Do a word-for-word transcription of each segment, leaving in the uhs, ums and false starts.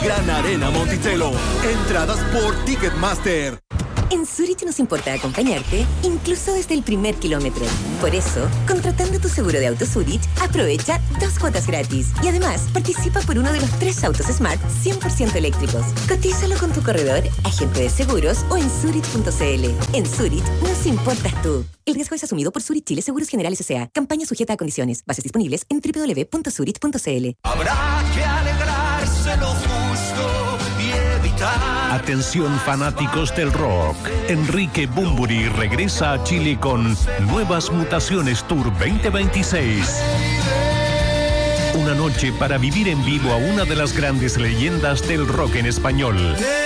Gran Arena Monticello. Entradas por Ticketmaster. En Zurich nos importa acompañarte, incluso desde el primer kilómetro. Por eso, contratando tu seguro de auto Zurich, aprovecha dos cuotas gratis. Y además, participa por uno de los tres autos Smart cien por ciento eléctricos. Cotízalo con tu corredor, agente de seguros o en zurich punto c l. En Zurich nos importas tú. El riesgo es asumido por Zurich Chile Seguros Generales S A. Campaña sujeta a condiciones. Bases disponibles en doble u doble u doble u punto zurich punto c l. Habrá que alegrarse lo justo y evitar. Atención fanáticos del rock. Enrique Bunbury regresa a Chile con Nuevas Mutaciones Tour veinte veintiséis. Una noche para vivir en vivo a una de las grandes leyendas del rock en español.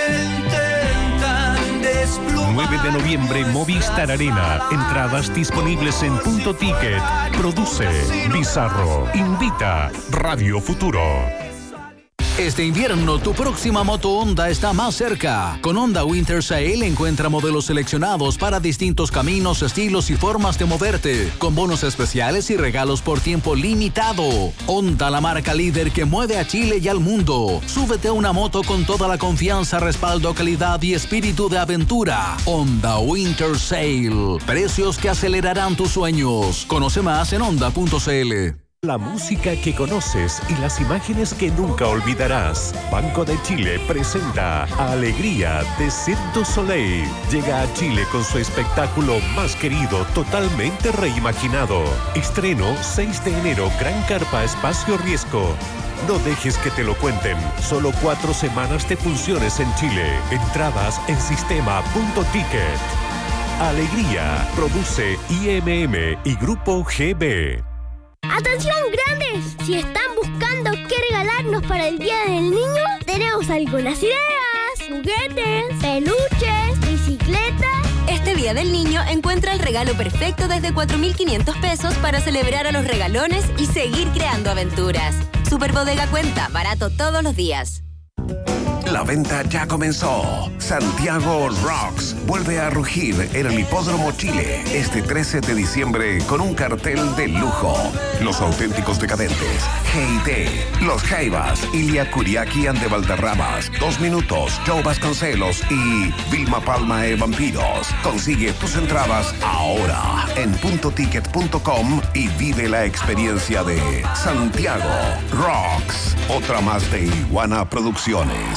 nueve de noviembre, Movistar Arena. Entradas disponibles en Punto Ticket. Produce Bizarro. Invita Radio Futuro. Este invierno, tu próxima moto Honda está más cerca. Con Honda Winter Sale encuentra modelos seleccionados para distintos caminos, estilos y formas de moverte, con bonos especiales y regalos por tiempo limitado. Honda, la marca líder que mueve a Chile y al mundo. Súbete a una moto con toda la confianza, respaldo, calidad y espíritu de aventura. Honda Winter Sale. Precios que acelerarán tus sueños. Conoce más en honda punto c l. La música que conoces y las imágenes que nunca olvidarás. Banco de Chile presenta a Alegría de Cirque du Soleil. Llega a Chile con su espectáculo más querido, totalmente reimaginado. Estreno seis de enero, Gran Carpa Espacio Riesgo. No dejes que te lo cuenten. Solo cuatro semanas de funciones en Chile. Entradas en sistema punto ticket. Alegría. Produce I M M y Grupo G B. ¡Atención, grandes! Si están buscando qué regalarnos para el Día del Niño, tenemos algunas ideas. Juguetes, peluches, bicicletas. Este Día del Niño encuentra el regalo perfecto desde cuatro mil quinientos pesos para celebrar a los regalones y seguir creando aventuras. Superbodega Cuenta, barato todos los días. La venta ya comenzó. Santiago Rocks vuelve a rugir en el Hipódromo Chile este trece de diciembre con un cartel de lujo. Los auténticos decadentes, G I T, Los Jaivas, Ilia Kuriaki ante Valderramas, Dos Minutos, Joe Vasconcelos y Vilma Palma e Vampiros. Consigue tus entradas ahora en punto ticket punto com y vive la experiencia de Santiago Rocks. Otra más de Iguana Producciones.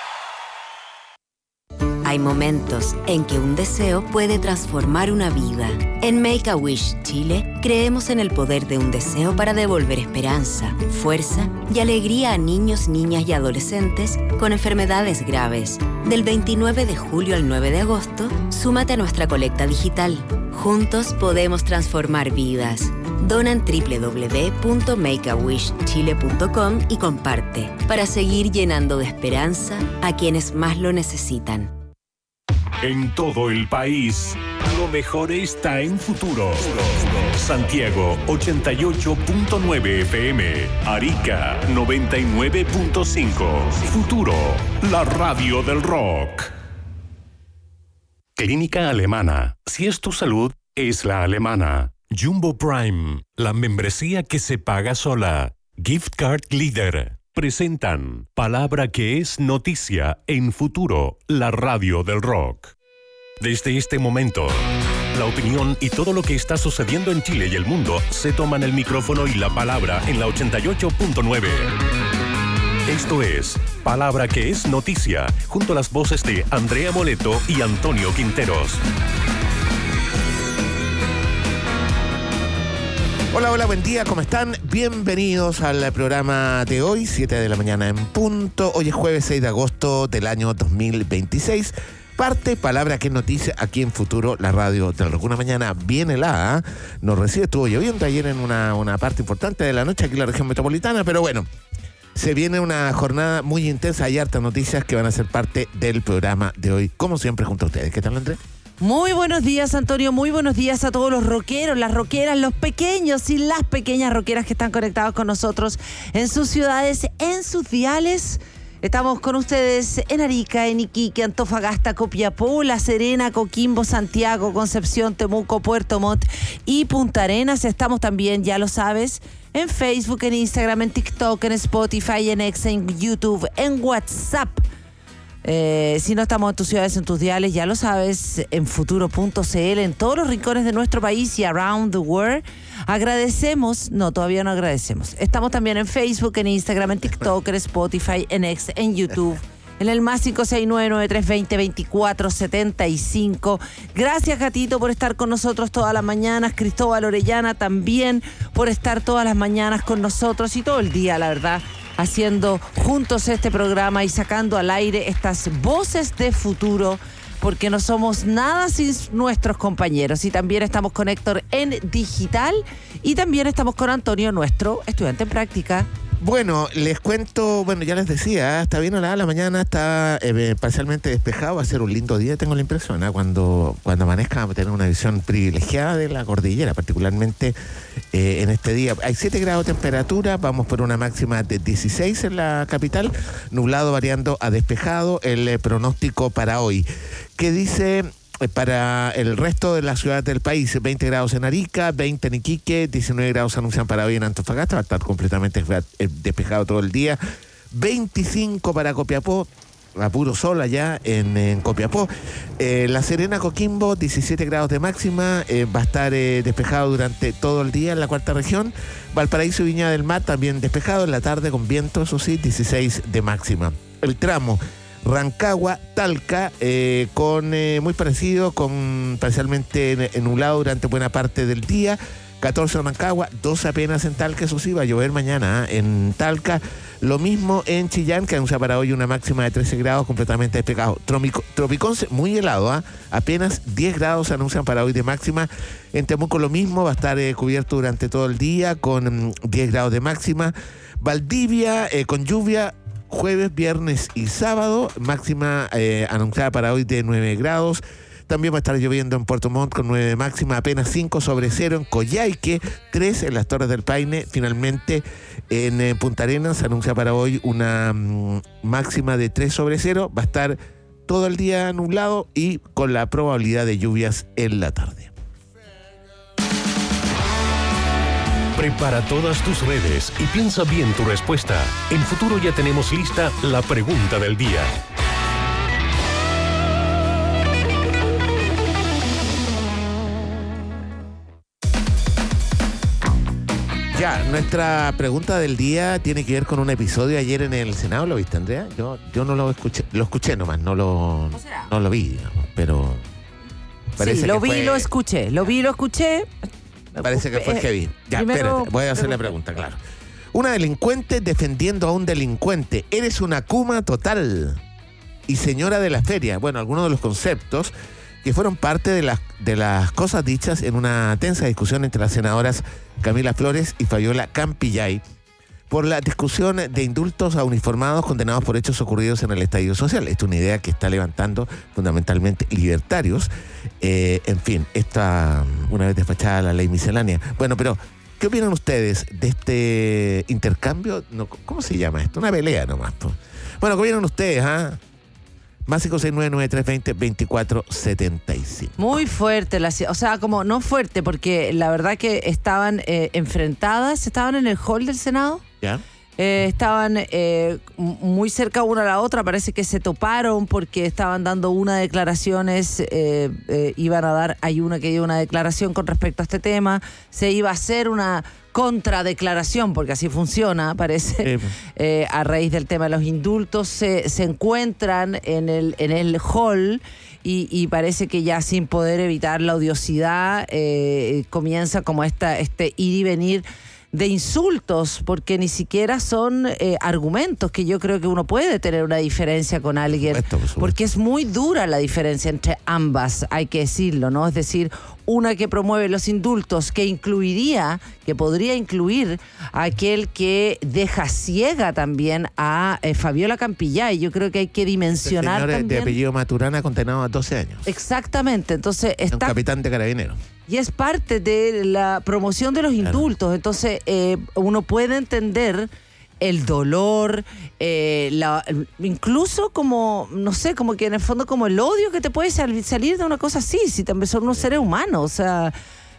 Hay momentos en que un deseo puede transformar una vida. En Make-A-Wish Chile, creemos en el poder de un deseo para devolver esperanza, fuerza y alegría a niños, niñas y adolescentes con enfermedades graves. Del veintinueve de julio al nueve de agosto, súmate a nuestra colecta digital. Juntos podemos transformar vidas. Dona en doble u doble u doble u punto make a wish chile punto com y comparte para seguir llenando de esperanza a quienes más lo necesitan. En todo el país, lo mejor está en Futuro. Santiago ochenta y ocho punto nueve F M, Arica noventa y nueve punto cinco. Futuro, la radio del rock. Clínica Alemana. Si es tu salud, es la alemana. Jumbo Prime, la membresía que se paga sola. Gift Card Leader. Presentan Palabra que es noticia en Futuro, la radio del rock. Desde este momento, la opinión y todo lo que está sucediendo en Chile y el mundo se toman el micrófono y la palabra en la ochenta y ocho punto nueve. Esto es Palabra que es noticia, junto a las voces de Andrea Moleto y Antonio Quinteros. Hola, hola, buen día, ¿cómo están? Bienvenidos al programa de hoy, siete de la mañana en punto. Hoy es jueves seis de agosto del año dos mil veintiséis. Parte Palabra que es noticia aquí en Futuro, la radio del rock. Una mañana bien helada, ¿eh? Nos recibe, estuvo lloviendo ayer en una, una parte importante de la noche aquí en la región metropolitana, pero bueno, se viene una jornada muy intensa. Hay hartas noticias que van a ser parte del programa de hoy, como siempre, junto a ustedes. ¿Qué tal, Andrés? Muy buenos días, Antonio, muy buenos días a todos los rockeros, las rockeras, los pequeños y las pequeñas rockeras que están conectados con nosotros en sus ciudades, en sus diales. Estamos con ustedes en Arica, en Iquique, Antofagasta, Copiapó, La Serena, Coquimbo, Santiago, Concepción, Temuco, Puerto Montt y Punta Arenas. Estamos también, ya lo sabes, en Facebook, en Instagram, en TikTok, en Spotify, en X, en YouTube, en WhatsApp. Eh, si no estamos en tus ciudades, en tus diales, ya lo sabes, en futuro punto c l, en todos los rincones de nuestro país y around the world. Agradecemos, no, todavía no agradecemos. Estamos también en Facebook, en Instagram, en TikTok, en Spotify, en X, en YouTube. En el más cinco seis nueve, nueve tres dos cero, veinticuatro setenta y cinco. Gracias, Gatito, por estar con nosotros todas las mañanas. Cristóbal Orellana también por estar todas las mañanas con nosotros y todo el día, la verdad, haciendo juntos este programa y sacando al aire estas voces de futuro, porque no somos nada sin nuestros compañeros. Y también estamos con Héctor en digital y también estamos con Antonio, nuestro estudiante en práctica. Bueno, les cuento, bueno, ya les decía, está bien helada la mañana, está eh, parcialmente despejado, va a ser un lindo día, tengo la impresión, ¿eh? cuando, cuando amanezca vamos a tener una visión privilegiada de la cordillera, particularmente eh, en este día. Hay siete grados de temperatura, vamos por una máxima de dieciséis en la capital, nublado variando a despejado, el eh, pronóstico para hoy. ¿Qué dice? Para el resto de las ciudades del país, veinte grados en Arica, veinte en Iquique, diecinueve grados anuncian para hoy en Antofagasta, va a estar completamente despejado todo el día, veinticinco para Copiapó, a puro sol allá en, en Copiapó. Eh, La Serena, Coquimbo, diecisiete grados de máxima, eh, va a estar eh, despejado durante todo el día en la cuarta región. Valparaíso y Viña del Mar también despejado, en la tarde con viento, eso sí, dieciséis de máxima. El tramo Rancagua, Talca, eh, con eh, muy parecido, con parcialmente nublado durante buena parte del día. catorce en Rancagua, doce apenas en Talca, eso sí, va a llover mañana ¿eh? en Talca. Lo mismo en Chillán, que anuncia para hoy una máxima de trece grados, completamente despejado. Tropico, Tropiconce, muy helado, ¿eh? apenas diez grados anuncian para hoy de máxima. En Temuco lo mismo, va a estar eh, cubierto durante todo el día, con mm, diez grados de máxima. Valdivia, eh, con lluvia, jueves, viernes y sábado, máxima eh, anunciada para hoy de nueve grados. También va a estar lloviendo en Puerto Montt con nueve de máxima, apenas cinco sobre cero en Coyhaique, tres en las Torres del Paine. Finalmente en eh, Punta Arenas se anuncia para hoy una mm, máxima de tres sobre cero. Va a estar todo el día nublado y con la probabilidad de lluvias en la tarde. Prepara todas tus redes y piensa bien tu respuesta. En Futuro ya tenemos lista la pregunta del día. Ya, nuestra pregunta del día tiene que ver con un episodio ayer en el Senado. ¿Lo viste, Andrea? Yo, yo no lo escuché, lo escuché nomás, no lo, no lo vi, digamos, pero parece sí, lo que vi y fue... lo escuché, lo vi y lo escuché. Me parece que fue heavy. Ya, Primero, espérate, voy a hacer la pregunta, claro. Una delincuente defendiendo a un delincuente. Eres una Kuma total. Y señora de la feria. Bueno, algunos de los conceptos que fueron parte de las, de las cosas dichas en una tensa discusión entre las senadoras Camila Flores y Fabiola Campillay por la discusión de indultos a uniformados condenados por hechos ocurridos en el estallido social. Esta es una idea que está levantando fundamentalmente libertarios. Eh, en fin, esta, una vez despachada la ley miscelánea. Bueno, pero, ¿qué opinan ustedes de este intercambio? No, ¿cómo se llama esto? Una pelea nomás. Po. Bueno, ¿qué opinan ustedes? ¿Ah? Más cinco seis nueve, nueve tres dos cero, veinticuatro setenta y cinco. Muy fuerte, la, o sea, como no fuerte, porque la verdad que estaban eh, enfrentadas, estaban en el hall del Senado. ¿Ya? Eh, estaban eh, muy cerca una a la otra, parece que se toparon porque estaban dando una declaraciones, eh, eh, iban a dar, hay una que dio una declaración con respecto a este tema, se iba a hacer una contradeclaración, porque así funciona, parece, sí. eh, a raíz del tema de los indultos, se, se encuentran en el, en el hall y, y parece que ya sin poder evitar la odiosidad, eh, comienza como esta, este ir y venir de insultos, porque ni siquiera son eh, argumentos, que yo creo que uno puede tener una diferencia con alguien, por supuesto, por supuesto. Porque es muy dura la diferencia entre ambas, hay que decirlo, ¿no? Es decir, una que promueve los indultos, que incluiría, que podría incluir a aquel que deja ciega también a eh, Fabiola Campillay. Yo creo que hay que dimensionar el señor también. De apellido Maturana, condenado a doce años. Exactamente, entonces está... Un capitán de carabineros. Y es parte de la promoción de los indultos. Claro. Entonces, eh, uno puede entender el dolor, eh, la, incluso como, no sé, como que en el fondo como el odio que te puede sal, salir de una cosa así, si también son unos seres humanos. O sea,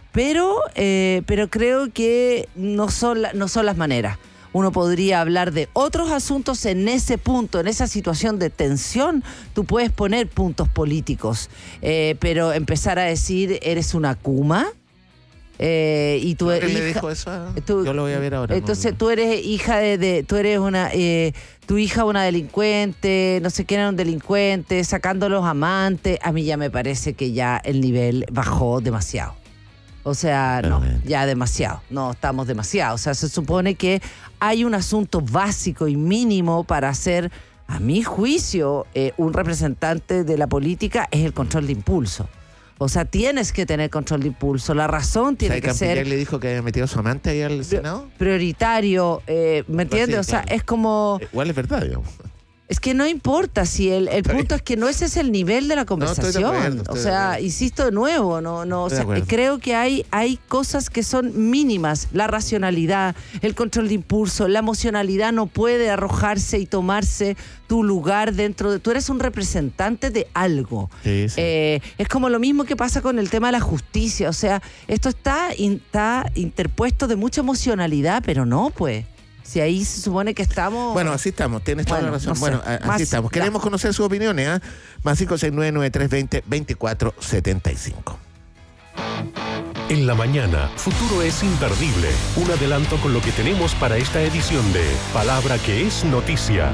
pero, eh, pero creo que no son, la, no son las maneras. Uno podría hablar de otros asuntos en ese punto, en esa situación de tensión. Tú puedes poner puntos políticos, eh, pero empezar a decir, eres una kuma. Eh, y tú ¿Qué hija, le dijo eso? tú, Yo lo voy a ver ahora. Entonces no, tú eres hija de, de tú eres una, eh, tu hija una delincuente, no sé quién era un delincuente, sacando los amantes. A mí ya me parece que ya el nivel bajó demasiado. O sea, no, ya demasiado. No, estamos demasiado. O sea, se supone que hay un asunto básico y mínimo para ser, a mi juicio, eh, un representante de la política es el control de impulso. O sea, tienes que tener control de impulso. La razón tiene que Campillar ser... le dijo que había metido a su amante ahí al Senado? Prioritario, eh, ¿me entiendes? Sí, o sea, claro. es como... Igual es verdad, digamos. Es que no importa si el, el punto es que no ese es el nivel de la conversación. No, estoy de acuerdo, estoy o de sea, acuerdo. insisto de nuevo, no, no, o Estoy de sea, acuerdo. creo que hay, hay cosas que son mínimas. La racionalidad, el control de impulso, la emocionalidad no puede arrojarse y tomarse tu lugar dentro de... Tú eres un representante de algo. Sí, sí. Eh, es como lo mismo que pasa con el tema de la justicia. O sea, esto está, in- está interpuesto de mucha emocionalidad, pero no, pues. Si ahí se supone que estamos... Bueno, así estamos, tienes toda Bueno, la razón. no sé. Bueno, a- así Más- estamos. ya. Queremos conocer sus opiniones, ¿ah? Más cinco seis nueve, nueve tres dos cero, veinticuatro setenta y cinco. En la mañana, Futuro es imperdible. Un adelanto con lo que tenemos para esta edición de Palabra que es Noticia.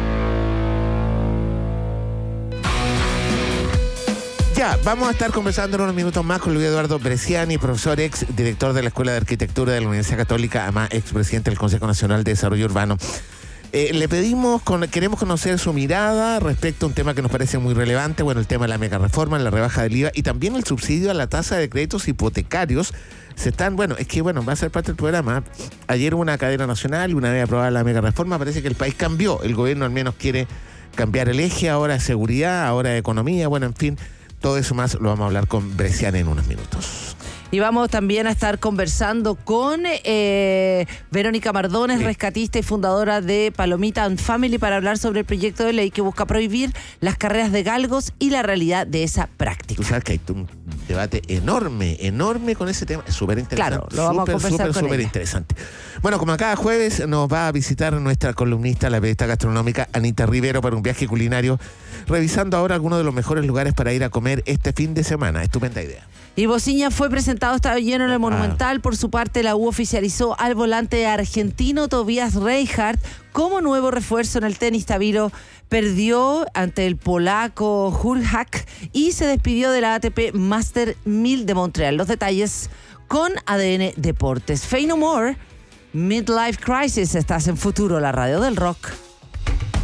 Ya, vamos a estar conversando en unos minutos más con Luis Eduardo Bresciani, profesor ex director de la Escuela de Arquitectura de la Universidad Católica, además ex presidente del Consejo Nacional de Desarrollo Urbano. Eh, le pedimos, con, queremos conocer su mirada respecto a un tema que nos parece muy relevante, bueno, el tema de la mega reforma, la rebaja del I V A y también el subsidio a la tasa de créditos hipotecarios. Se están, bueno, es que bueno, va a ser parte del programa. Ayer hubo una cadena nacional y una vez aprobada la mega reforma, parece que el país cambió. El gobierno al menos quiere cambiar el eje, ahora es seguridad, ahora es economía, bueno, en fin. Todo eso más lo vamos a hablar con Bresciani en unos minutos. Y vamos también a estar conversando con eh, Verónica Mardones, Sí. rescatista y fundadora de Palomita and Family, para hablar sobre el proyecto de ley que busca prohibir las carreras de galgos y la realidad de esa práctica. Tú sabes que hay un debate enorme, enorme con ese tema. Es súper interesante. Claro, lo vamos a Súper, conversar súper, con súper ella. interesante. Bueno, como cada jueves nos va a visitar nuestra columnista, la periodista gastronómica Anita Rivero, para un viaje culinario, revisando ahora algunos de los mejores lugares para ir a comer este fin de semana. Estupenda idea. Y Bociña fue presentado, estaba lleno en el Ah. Monumental. Por su parte, la U oficializó al volante argentino Tobias Reinhardt como nuevo refuerzo en el tenis. Taviro perdió ante el polaco Hurkacz y se despidió de la A T P Master mil de Montreal. Los detalles con A D N Deportes. Fey No More, Midlife Crisis. Estás en Futuro, la radio del rock.